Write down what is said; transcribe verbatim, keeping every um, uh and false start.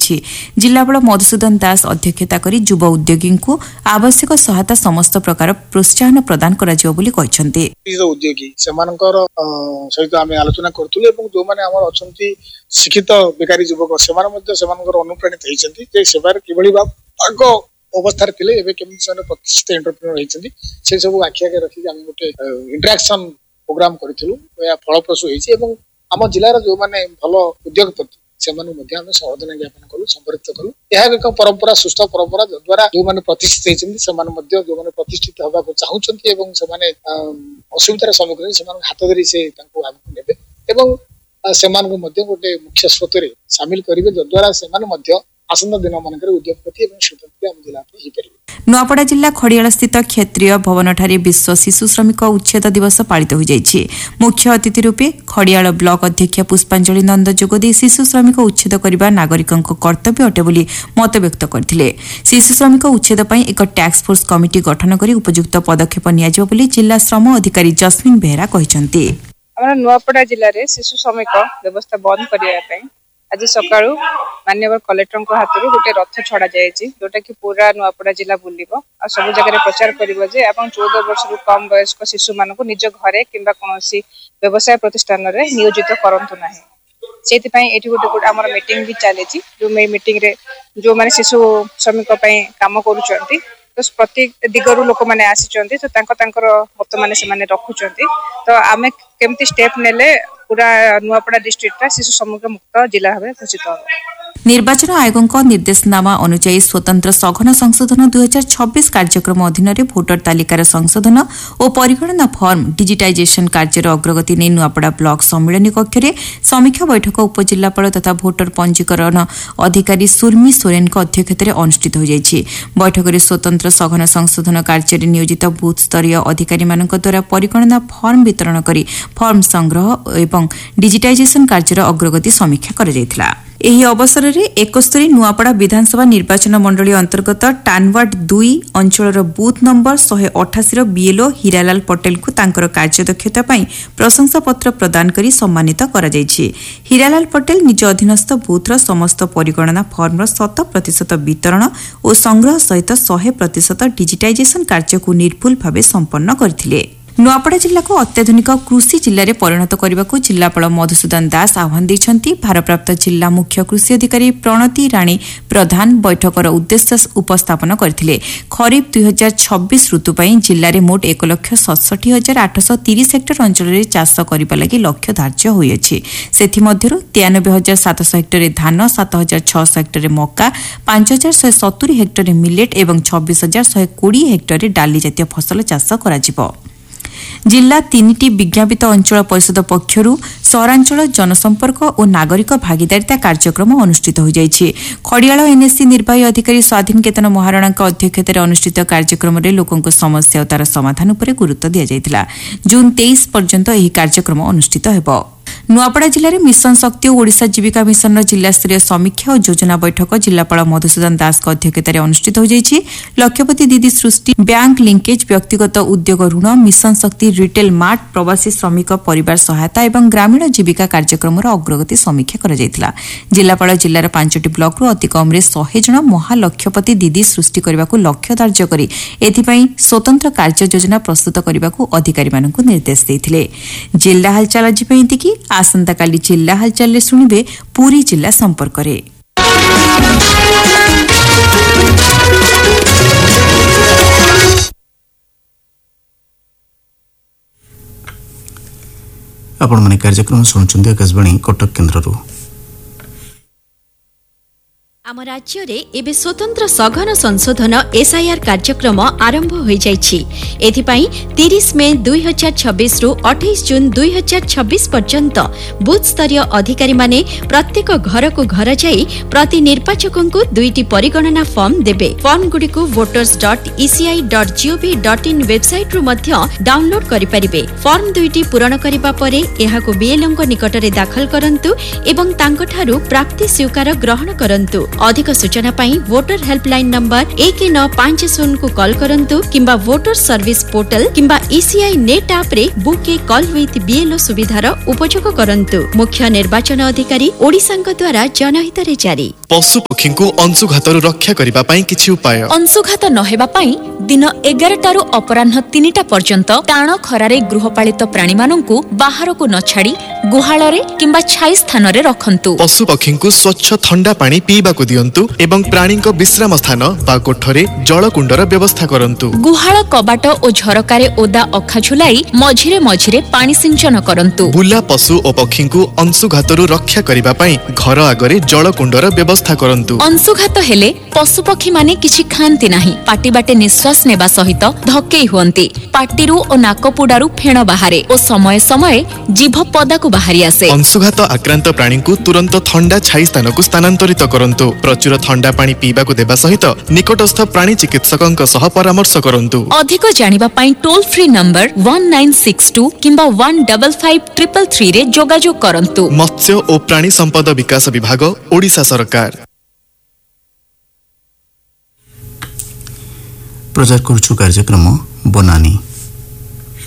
जाइछि। जिल्लापाल मधुसूदन दास अध्यक्षता करी युवा उद्योगी को आवश्यक सहायता समस्त प्रकार प्रोत्साहन प्रदान करा जिवो बोली कहिसंती। उद्योगी सेमानकर सहित आमे आलोचना करथुले एवं जो माने हमर अछंती शिक्षित बेकारी युवक सेमान मध्ये सेमानकर अनुप्राणित हेइसंती जे सेवार किबळी बा आगो अवस्था थिले एबे केमि सने प्रतिष्ठित एंटरप्रेन्योर हेइसंती से सब आखिया के रखि आमे गोटे इंटरैक्शन प्रोग्राम करिथिलु या फलप्रसू हेइछि एवं आम जिल्लार जो माने भलो उद्योगपति सेमानु मध्ये आमे सहयोजना ज्ञापन कलु संपर्कित कलु। यह एक परंपरा सुस्थ परंपरा द्वारा जो माने प्रतिष्ठित हेइछन्ती सेमान मध्ये जो माने प्रतिष्ठित होबा को चाहुचन्ती एवं सेमाने असुविधार सम्मुखीन सेमान हाथ धरि से तांको आगु नेबे एवं सेमान को मध्ये गोटे मुख्य स्रोतरे शामिल करिवे द्वारा सेमान मध्ये आसंता दिन मानकर उद्योगपति एवं शिल्पपति आम जिला पे ही परिवे। नुआपड़ा जिला खड़ियाल स्थित क्षेत्रीय भवन ठारे विश्व शिशु श्रमिक उच्छेद दिवस पालित हो जाइछि। मुख्य अतिथि रूपे खड़ियाल ब्लॉक अध्यक्ष पुष्पांजलि नंद जोगदे शिशु श्रमिक उच्छेद करबा नागरिकଙ୍କ कर्तव्य अटे बोली मत व्यक्त करथिले। शिशु श्रमिक उच्छेद पई एक टास्क फोर्स कमिटी गठन करी उपयुक्त पदक्षेप निया जिवो बोली जिला श्रम अधिकारी जस्मिन बेहरा कहिसंती। हमरा नुआपड़ा जिल्ला रे शिशु श्रमिक व्यवस्था बंद करिया पई आज सकाळू माननीय कलेक्टर हाथ गोटे रथ छड़ा जाए जोटा कि पूरा नुआपड़ा जिला बुलिब आ सब जगह प्रचार करिवो जे आपण चौदह वर्ष रु कम वयस्क शिशु मानको निज घरे किंबा कोनोसी व्यवसाय प्रतिष्ठान रे नियोजित करंतु नाही। सेति पई एठी गोटे गोटे हमर मीटिंग भी चले छी जो मे मीटिंग रे जो माने शिशु श्रमिक पई काम करूचंती तो प्रत्येक दिगरु लोक माने आसीचंती तो तांको तांकर मत माने से माने रखुचंती तो आमे केमती स्टेप नेले पूरा नुआपड़ा डिस्ट्रिक्ट शिशु श्रमिक मुक्त जिला भाव घोषित हो। निर्वाचन आयोगों निर्देशनामा अनुसार स्वतंत्र सघन संशोधन दुई हजार छब्बीस कार्यक्रम अधीन भोटर तालिकार संशोधन और परिगणना फर्म डिजिटाइजेशन कार्यर अग्रगति नहीं नुआपड़ा ब्लॉक सम्मिलनी कक्ष में समीक्षा बैठक उपजिलापाल तथा भोटर पंजीकरण अधिकारी सुर्मी सोरेन अध्यक्षतार अनुष्ठित हो जाइछि। बैठक में स्वतंत्र सघन संशोधन कार्य नियोजित बूथ स्तरीय अधिकारी द्वारा परिगणना फर्म वितरण कर फर्म संग्रह एवं डिजिटाइजेशन कार्यर अग्रगति समीक्षा कर जाइथिला। एही अवसर में एकस्तरी नुआपड़ा विधानसभा निर्वाचन मंडली अंतर्गत टानवाड दुई अंचल बूथ नंबर एक सौ अठासी बीएलओ हीरालाल पटेल को तांकर कार्यदक्षता पई प्रशंसा पत्र प्रदान करी सम्मानित करा जायछि। हीरालाल पटेल निज अधीनस्थ बूथर समस्त परिगणना फर्मर शत प्रतिशत वितरण और संग्रह सहित सौ प्रतिशत डिजिटाइजेशन कार्य को निर्भुल भाव संपन्न करथिले। नुआपड़ा जिला को अत्याधुनिक कृषि जिले में परिणत करने को जिलापाल मधुसूदन दास आह्वान देइछन्ति। भारप्राप्त जिला मुख्य कृषि अधिकारी प्रणति राणी प्रधान बैठकर उद्देश्य उपस्थापन करथिले। खरीफ दुई हजार छब्बीस ऋतु पई जिले में मोट एक लक्ष सतसठी हजार आठश तीस हेक्टर अंचल में चाष करने लगी लक्ष्य धार्य होइछि। सेथिमध्यरु तिरानबे हजार सातश हेक्टर धान, सात हजार छःश हेक्टर मक्का, पांच हजार शहे सतुरी हेक्टर मिलेट एवं छब्बीस हजार शहे कोड़े हेक्टर डाली जातीय फसल चाष कराजिबो। जिला तीनिटी विज्ञापित अंचल परिषद पक्षरु सहरांचल जनसंपर्क और नागरिक भागीदारिता कार्यक्रम अनुष्ठित हो जाइछि। खड़ियाल एनएससी निर्वाही अधिकारी स्वाधीन केतन महाराणा अध्यक्षतार अनुष्ठित कार्यक्रम में लोकों समस्या और तार समाधान उपर गुरुत्व दिया जाइतिला। जून तेईस पर्यंत एही कार्यक्रम अनुष्ठित हेबो। नुआपड़ा जिले में मिशन शक्ति और ओडिशा जीविका मिशन जिला स्तरीय समीक्षा और योजना बैठक जिलापाल मधुसूदन दास अध्यक्षतार अनुष्ठित हो जाइछि। लक्ष्यपति दीदी सृष्टि बैंक लिंकेज व्यक्तिगत उद्योग ऋण मिशन शक्ति रिटेल मार्ट प्रवासी श्रमिक परिवार सहायता एवं ग्रामीण जीविका कार्यक्रम अग्रगति समीक्षा करा जायतिला। जिलापाल जिलार पांचटी ब्लॉक अति कम सौ जन महालक्ष्यपति दीदी सृष्टि करने को लक्ष्य धार्य करी एथिपई स्वतंत्र कार्य योजना प्रस्तुत करने को अधिकारी मानक निर्देश देइथिले। जिला हालचाल आज कि आसंता काली जिला हालचाल शुणिबे पूरी जिला संपर्क रे। आपण माने कार्यक्रम सुनुचंदी आकाशवाणी कटक केन्द्ररू। आम राज्य रे एबे स्वतंत्र सघन संशोधन एसआईआर कार्यक्रम आरंभ हो जाइछि। एथिपाई तीस मे दुई हजार छब्बीस रु अट्ठाईस जून दुई हजार छब्बीस पर्यंत बूथ स्तरीय अधिकारी माने प्रत्येक घर को घर जाई प्रति निर्वाचकों को दुईटी परिगणना फॉर्म देबे। फॉर्म गुडी को voters dot ECI dot gov dot in website रु मध्य डाउनलोड करि परिबे। फॉर्म दुईटी पूरण करिबा परे एहाको बीएलओ को निकट रे दाखल करंतु एवं तांको ठारू प्राप्ति स्वीकार ग्रहण करंतु। अधिक सूचना पाई वोटर हेल्पलाइन नंबर एक नौ पांच शून्य को कॉल करंतु किंबा वोटर सर्विस पोर्टल किंबा ईसीआई नेट ऐप रे book A call with BLO सुविधार उपयोग करंतु। मुख्य निर्वाचन अधिकारी ओडिशा द्वारा जनहित रे जारी। पशु पक्षी को अंशुघातरू रक्षा करिबा पई किछि उपाय। अंशुघात नहेबा पई दिन एगारटारू अपराह्न तीनिटा पर्यंत टाण खरारे गृहपालित प्राणी मानंकु बाहर को न छाड़ी गुहाଳରେ किंबा छाई स्थान रे रखंतु। पशु पक्षी को स्वच्छ ठंडा पानी पीबा को दियंतु एवं प्राणी को विश्राम स्थान बा कोठरे जल कुंडर व्यवस्था करंतु। गुहाळ कबाट ओ झरकारे ओदा अखा झुलाई मझिरे मझिरे पानी सिंचन करंतु। बुला पशु और पक्षी को अंशुघातरू रक्षा करिबा पई घर आगरे जल कुंडर व्यवस्था करंतु। अंशुघात हेले पशु पक्षी माने किछि खांती नाही, पाटी बाटे निश्वास नेबा सहित धक्केई हुअंती। पाटीरू ओ नाकपुडारू फेण बाहारे ओ समय समय जीभ पदाकु बाहरी आसे। अंशुघात आक्रांत प्राणी को तुरंत ठंडा छाई स्थान को स्थानांतरित करंतु। प्रचुर ठंडा पानी पीबा को देबा सहित निकटस्थ प्राणी चिकित्सकଙ୍କ सह परामर्श करंतु। अधिक जानिबा पई toll free number one nine six to किंबा one five five three three three रे जोगाजोग करंतु। मत्स्य और प्राणी संपद विकास विभाग, ओडिशा सरकार। प्रचार करुछु कार्यक्रम बनानी।